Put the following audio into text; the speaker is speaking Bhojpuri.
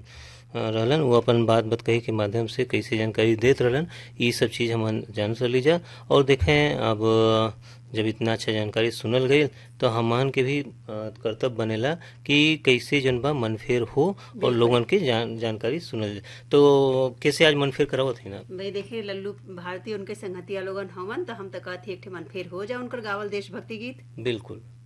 रहलन, वो अपन बात बतकही के माध्यम से कैसे जानकारी देत रहलन, ये सब चीज़ हम जान सकली जा। और देखें अब जब इतना अच्छा जानकारी सुनल गई तो हमन के भी कर्तव्य बनेला कि कैसे जन बा मनफेर हो और बिल्कुल लोगन के जानकारी सुनल जाए। तो कैसे आज मनफेर करावत है ना। भाई देखे लल्लू भारती उनके संगतिया लोगन हवन तो हम तो कहते एक ठे मन फेर हो जा उनकर गावल देशभक्ति गीत। बिल्कुल।